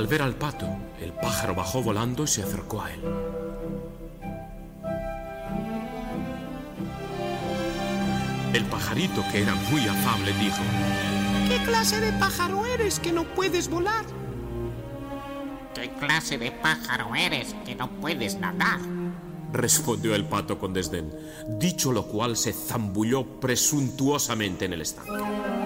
Al ver al pato, el pájaro bajó volando y se acercó a él. El pajarito, que era muy afable, dijo: ¿Qué clase de pájaro eres que no puedes volar? ¿Qué clase de pájaro eres que no puedes nadar? Respondió el pato con desdén, dicho lo cual se zambulló presuntuosamente en el estanque.